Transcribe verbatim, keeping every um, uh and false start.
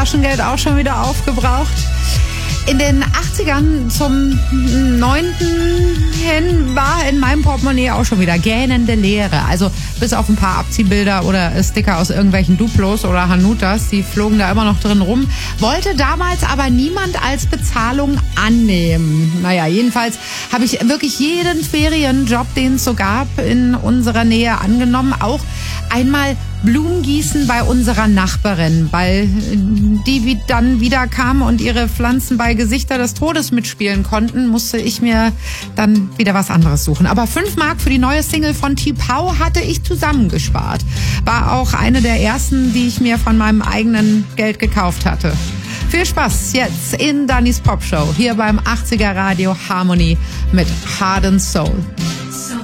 Taschengeld auch schon wieder aufgebraucht. In den achtzigern zum neunten hin war in meinem Portemonnaie auch schon wieder gähnende Leere. Also bis auf ein paar Abziehbilder oder Sticker aus irgendwelchen Duplos oder Hanutas, die flogen da immer noch drin rum. Wollte damals aber niemand als Bezahlung annehmen. Naja, jedenfalls habe ich wirklich jeden Ferienjob, den es so gab, in unserer Nähe angenommen. Auch einmal Blumengießen bei unserer Nachbarin, weil die wie dann wieder kam und ihre Pflanzen bei Gesichter des Todes mitspielen konnten, musste ich mir dann wieder was anderes suchen. Aber fünf Mark für die neue Single von T-Pau hatte ich zusammengespart. War auch eine der ersten, die ich mir von meinem eigenen Geld gekauft hatte. Viel Spaß jetzt in Dannys Popshow hier beim achtziger Radio Harmony mit Heart and Soul. So